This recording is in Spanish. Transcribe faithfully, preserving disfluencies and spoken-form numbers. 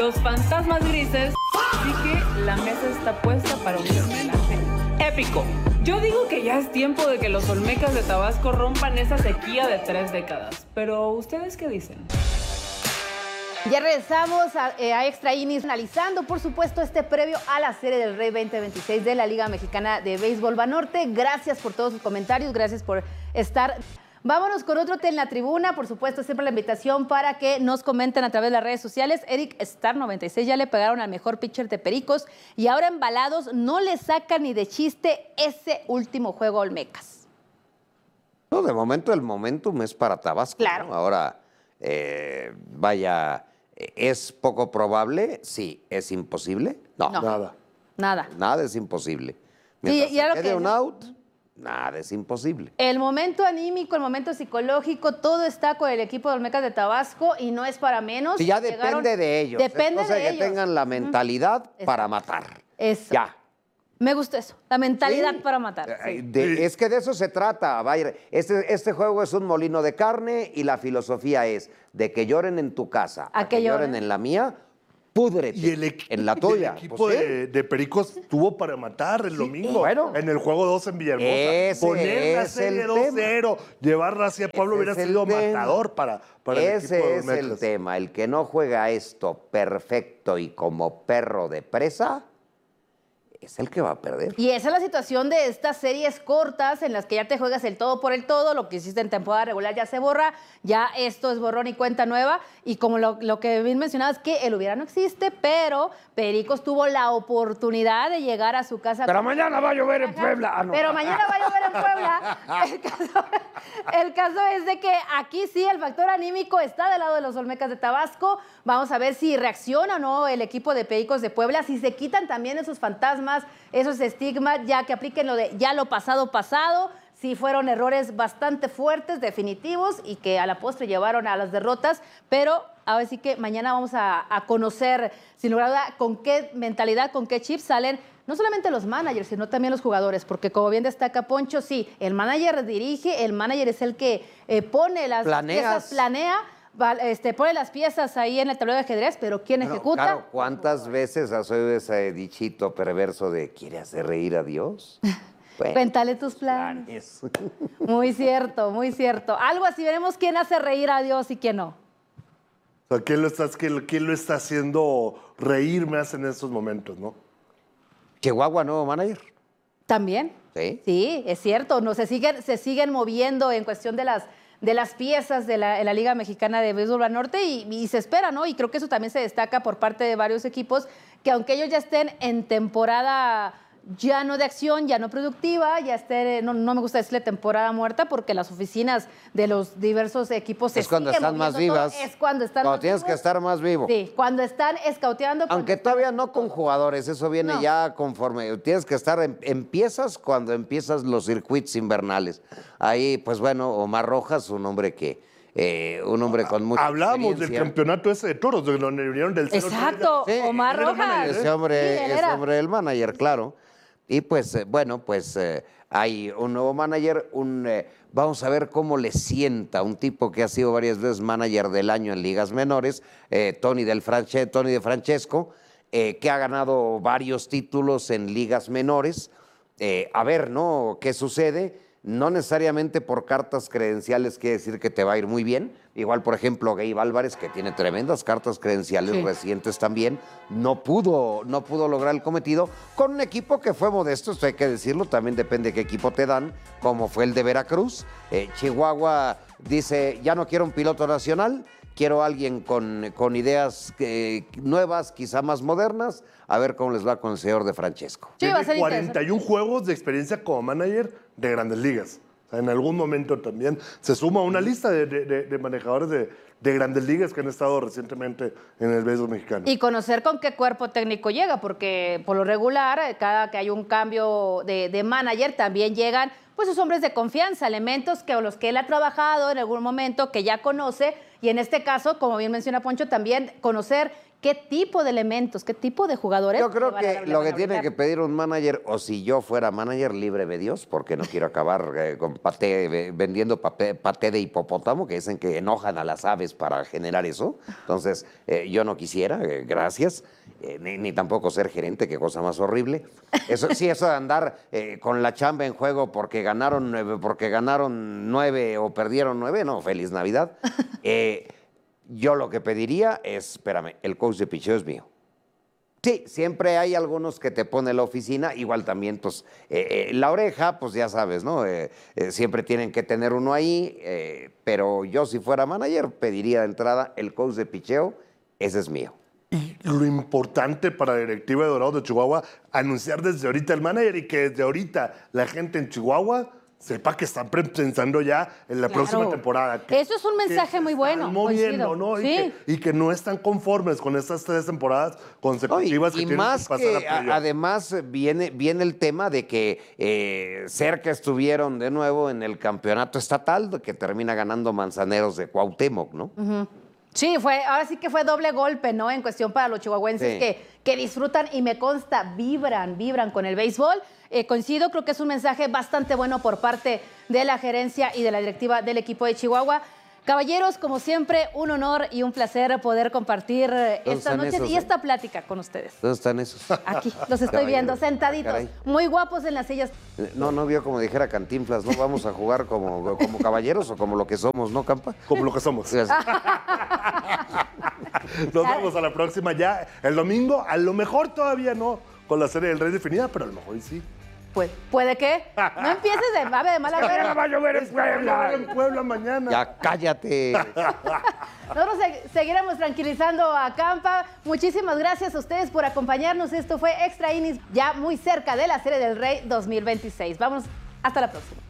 Los fantasmas grises, así que la mesa está puesta para un homenaje épico. Yo digo que ya es tiempo de que los Olmecas de Tabasco rompan esa sequía de tres décadas. Pero, ¿ustedes qué dicen? Ya regresamos a, eh, a Extra Innings, analizando, por supuesto, este previo a la Serie del Rey veinte veintiséis de la Liga Mexicana de Béisbol Banorte. Gracias por todos sus comentarios, gracias por estar. Vámonos con otro en la tribuna, por supuesto, siempre la invitación para que nos comenten a través de las redes sociales. Eric Star noventa y seis ya le pegaron al mejor pitcher de Pericos y ahora embalados no le sacan ni de chiste ese último juego a Olmecas. No, de momento el momentum es para Tabasco. Claro. ¿no? Ahora, eh, vaya, ¿es poco probable? Sí. ¿Es imposible? No. No. Nada. Nada. Nada es imposible. Mientras y era se lo quede que- un out, nada es imposible. El momento anímico, el momento psicológico, todo está con el equipo de Olmecas de Tabasco y no es para menos. Sí, ya Llegaron- depende de ellos. Depende es cosa de que ellos. tengan la mentalidad Exacto. para matar. Eso. Ya. Me gustó eso, la mentalidad Sí. para matar. Eh, Sí. de- Sí. Es que de eso se trata. Vaya, este, este juego es un molino de carne y la filosofía es de que lloren en tu casa, A a que que lloren lloren. en la mía, púdrete Y el, equ- en la y tuya. el equipo Pues sí. de, de Pericos tuvo para matar el domingo. bueno. En el juego dos en Villahermosa. Ese Poner la es serie el dos cero, llevarla hacia Pueblo Ese hubiera es el sido tema. matador para, para el equipo Ese de es el Olmecas. tema. El que no juega esto perfecto y como perro de presa es el que va a perder. Y esa es la situación de estas series cortas en las que ya te juegas el todo por el todo, lo que hiciste en temporada regular ya se borra, ya esto es borrón y cuenta nueva, y como lo, lo que bien mencionabas, que el hubiera no existe, pero Pericos tuvo la oportunidad de llegar a su casa. Pero con- mañana va a llover en Puebla. Ah, no. Pero mañana va a llover en Puebla. El caso, el caso es de que aquí sí el factor anímico está del lado de los Olmecas de Tabasco. Vamos a ver si reacciona o no el equipo de Pericos de Puebla, si se quitan también esos fantasmas, esos estigmas, ya que apliquen lo de ya lo pasado, pasado. Sí fueron errores bastante fuertes, definitivos, y que a la postre llevaron a las derrotas, pero ahora sí que mañana vamos a, a conocer, sin lugar a duda, con qué mentalidad, con qué chips salen, no solamente los managers, sino también los jugadores, porque como bien destaca Poncho, sí, el manager dirige, el manager es el que eh, pone las Planeas. piezas, planea, va- este, pone las piezas ahí en el tablero de ajedrez, pero ¿quién Bueno, ejecuta? claro, ¿cuántas veces has oído ese dichito perverso de ¿quiere hacer reír a Dios? Bueno, Cuéntale tus planes. planes. Muy cierto, muy cierto. Algo así, veremos quién hace reír a Dios y quién no. O sea, ¿quién lo, está, quién, quién lo está haciendo reír más en estos momentos, no? Chihuahua, nuevo manager. También. Sí. Sí, es cierto. No, se, siguen, se siguen moviendo en cuestión de las, de las piezas de la, en la Liga Mexicana de Béisbol Banorte y, y se espera, ¿no? Y creo que eso también se destaca por parte de varios equipos, que aunque ellos ya estén en temporada ya no de acción, ya no productiva, ya esté, no, no me gusta decirle temporada muerta, porque las oficinas de los diversos equipos se Es cuando siguen están más moviendo todo, vivas. es cuando están Cuando más tienes que vivos. estar más vivo. Sí, cuando están escauteando. cuando Aunque están- todavía no con jugadores, eso viene No. ya conforme. Tienes que estar, en- empiezas cuando empiezas los circuitos invernales. Ahí, pues bueno, Omar Rojas, un hombre que, eh, un hombre con mucha Hablábamos del experiencia. campeonato ese de toros, de donde vinieron del cero. Exacto, Sí, Omar él era Rojas. manager, Ese hombre, Sí, él ese era. hombre el manager, claro. Y pues, eh, bueno, pues eh, hay un nuevo manager, un, eh, vamos a ver cómo le sienta un tipo que ha sido varias veces manager del año en ligas menores, eh, Tony, del Franche, Tony de Francesco, eh, que ha ganado varios títulos en ligas menores. Eh, a ver, ¿no? ¿Qué sucede? No necesariamente por cartas credenciales quiere decir que te va a ir muy bien. Igual, por ejemplo, Gabe Álvarez, que tiene tremendas cartas credenciales Sí. recientes también, no pudo, no pudo lograr el cometido con un equipo que fue modesto, esto hay que decirlo, también depende de qué equipo te dan, como fue el de Veracruz. Eh, Chihuahua dice, ya no quiero un piloto nacional, quiero alguien con, con ideas eh, nuevas, quizá más modernas, a ver cómo les va con el señor de Francesco. Sí, va a ser Tiene cuarenta y uno juegos de experiencia como manager de Grandes Ligas. O sea, en algún momento también se suma a una lista de, de- de- de manejadores de, de Grandes Ligas que han estado recientemente en el béisbol mexicano. Y conocer con qué cuerpo técnico llega, porque por lo regular, eh, cada que hay un cambio de, de manager, también llegan pues sus hombres de confianza, elementos que, con los que él ha trabajado en algún momento, que ya conoce, y en este caso, como bien menciona Poncho, también conocer qué tipo de elementos, qué tipo de jugadores. Yo creo le van a que dar- le lo van que a tiene brindar. que pedir un manager, o si yo fuera manager, líbreme Dios, porque no quiero acabar eh, con paté, eh, vendiendo paté, paté de hipopótamo, que dicen que enojan a las aves para generar eso. Entonces, eh, yo no quisiera, eh, gracias, eh, ni, ni tampoco ser gerente, qué cosa más horrible. Eso sí, eso de andar eh, con la chamba en juego porque ganaron nueve, porque ganaron nueve o perdieron nueve, no, feliz Navidad. Eh, yo lo que pediría es, espérame, el coach de picheo es mío. Sí, siempre hay algunos que te pone la oficina, igual también, pues, eh, eh, la oreja, pues ya sabes, ¿no? Eh, eh, siempre tienen que tener uno ahí, eh, pero yo si fuera manager pediría de entrada el coach de picheo, ese es mío. Y lo importante para la directiva de Dorados de Chihuahua, anunciar desde ahorita el manager y que desde ahorita la gente en Chihuahua sepa que están pre- pensando ya en la Claro. próxima temporada. Que- Eso es un que mensaje se muy están bueno, moviendo, coincido. ¿no? Y, Sí. que, y que no están conformes con estas tres temporadas No, y, consecutivas y que tienen más que pasar que a a- playoff. además eh, viene, viene el tema de que eh, cerca estuvieron de nuevo en el campeonato estatal, que termina ganando Manzaneros de Cuauhtémoc, ¿no? Sí, fue, ahora sí que fue doble golpe, ¿no? En cuestión para los chihuahuenses Sí. que, que disfrutan y me consta, vibran, vibran con el béisbol. Eh, coincido, creo que es un mensaje bastante bueno por parte de la gerencia y de la directiva del equipo de Chihuahua. Caballeros, como siempre, un honor y un placer poder compartir eh, ¿Dónde estas están noches esos, y eh? esta plática con ustedes. ¿Dónde están esos? Aquí, los estoy viendo, Caballeros. sentaditos, Caray. muy guapos en las sillas. No, no vio como dijera Cantinflas, ¿no? Vamos a jugar como, como caballeros o como lo que somos, ¿no, Campa? Como lo que somos. Nos vemos a la próxima ya. El domingo, a lo mejor todavía no con la serie del Rey definida, pero a lo mejor sí. Pues, ¿puede que? No empieces de, ave de mala Va a llover en Puebla. Va a llover en Puebla mañana. Ya cállate. Nosotros se- seguiremos tranquilizando a Campa. Muchísimas gracias a ustedes por acompañarnos. Esto fue Extra Innings, ya muy cerca de la Serie del Rey dos mil veintiséis. Vamos, hasta la próxima.